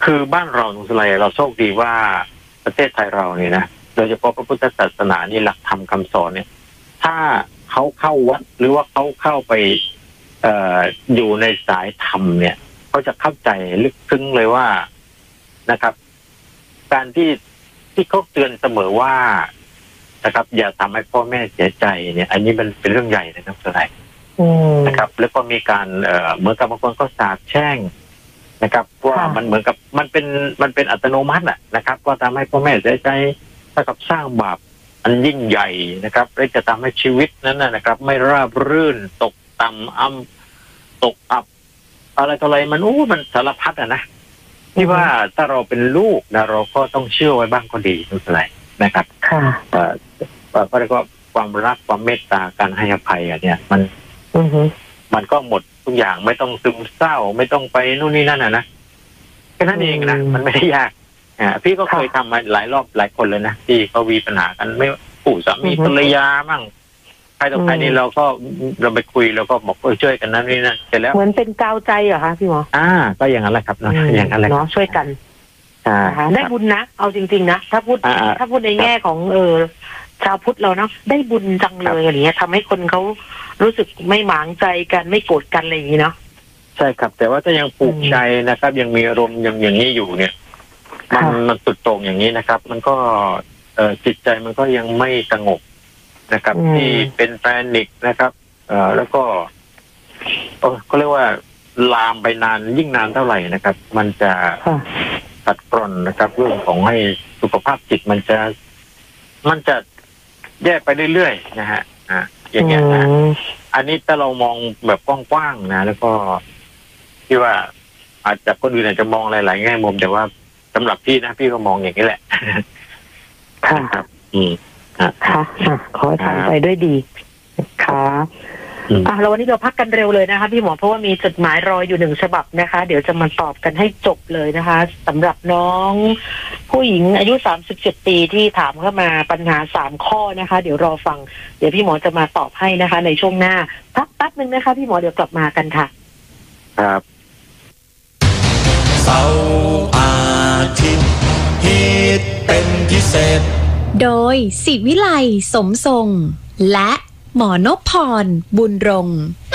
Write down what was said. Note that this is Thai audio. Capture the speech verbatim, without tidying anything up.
คือบ้านเราทุกสลายเราโชคดีว่าประเทศไทยเราเนี่ยนะโดยเฉพาะพระพุทธศาสนานี่หลักธรรมคำสอนเนี่ยถ้าเขาเข้าวัดหรือว่าเขาเข้าไปเอ่ออยู่ในสายธรรมเนี่ยเขาจะเข้าใจลึกซึ้งเลยว่านะครับการที่ที่เขาเตือนเสมอว่านะครับอย่าทำให้พ่อแม่เสียใจเนี่ยอันนี้มันเป็นเรื่องใหญ่นะครับสลายนะครับแล้วก็มีการเอ่อเหมือนกับบางคนก็สาบแช่งนะครับว่ามันเหมือนกับมันเป็นมันเป็นอัตโนมัติอะนะครับว่าทำให้พ่อแม่เสียใจเท่ากับสร้างบาปอันยิ่งใหญ่นะครับและจะทำให้ชีวิตนั้นนะครับไม่ราบรื่นตกต่ำอ้ำตกอับอะไรต่ออะไรมันโอ้มันสารพัดอะนะที่ว่าถ้าเราเป็นลูกนะเราก็ต้องเชื่อไว้บ้างก็ดีไม่เป็นไรนะครับค่ะเอ่อก็เรียกว่าความรักความเมตตาการให้อภัยอ่ะเนี่ยมันมันก็หมดทุกอย่างไม่ต้องซึมเศร้าไม่ต้องไปนู่นนี่นั่นอ่ะนะแค่นั้นเองนะมันไม่ได้ยากอ่าพี่ก็เคยทำมาหลายรอบหลายคนเลยนะที่เขามีปัญหากันไม่ผู้สามีภรรยามั่งใครต่อใครนี่เราก็เราไปคุยเราก็บอกเออช่วยกันนั่นนี่นั่นเสร็จแล้วเหมือนเป็นกาวใจเหรอคะพี่หมออ่าก็อย่างนั้นแหละครับเนาะอย่างนั้นแหละเนาะช่วยกันได้บุญนะเอาจริงๆนะถ้าพูดถ้าพูดในแง่ของเออชาวพุทธเราเนาะได้บุญจังเลยอะไรเงี้ยทำให้คนเขารู้สึกไม่หมางใจกันไม่โกรธกันอะไรอย่างนี้เนาะใช่ครับแต่ว่าถ้ายังผูกใจนะครับยังมีอารมณ์อย่างอย่างนี้อยู่เนี่ยมันมันสุดโต่งอย่างนี้นะครับมันก็เอ่อจิตใจมันก็ยังไม่สงบนะครับที่เป็นแพนิคนะครับเอ่อแล้วก็เออก็เรียกว่าลามไปนานยิ่งนานเท่าไหร่นะครับมันจะตัดกร่อนนะครับเรื่องของให้สุขภาพจิตมันจะมันจะแย่ไปเรื่อยๆนะฮะอ่าอย่างเงี้ยนะอันนี้ถ้าเรามองแบบกว้างๆนะแล้วก็ที่ว่าอาจจะคนอื่นอาจจะมองหลายๆแง่มุมแต่ว่าสำหรับพี่นะพี่ก็มองอย่างนี้แหละค่ะครับอืมค่ะขอให้ทำไปด้วยดีค่ะอ่ะแล้ววันนี้เราพักกันเร็วเลยนะคะพี่หมอเพราะว่ามีจดหมายรออยู่หนึ่งฉบับนะคะเดี๋ยวจะมาตอบกันให้จบเลยนะคะสำหรับน้องผู้หญิงอายุสามสิบเจ็ดปีที่ถามเข้ามาปัญหาสามข้อนะคะเดี๋ยวรอฟังเดี๋ยวพี่หมอจะมาตอบให้นะคะในช่วงหน้าพักแป๊บนึงนะคะพี่หมอเดี๋ยวกลับมากันค่ะครับเสาร์อาทิตย์ฮิตเป็นพิเศษโดยศิวิไลสมทรงและหมอนพพรบุญรงค์